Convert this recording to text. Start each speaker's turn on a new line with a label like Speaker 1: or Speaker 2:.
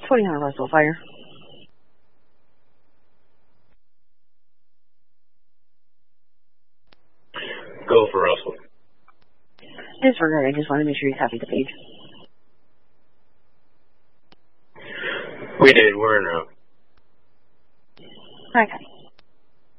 Speaker 1: 20 Russell, fire.
Speaker 2: Go for Russell.
Speaker 1: Disregard, I just want to make sure you copy the page.
Speaker 2: We did, we're in route.
Speaker 1: Okay.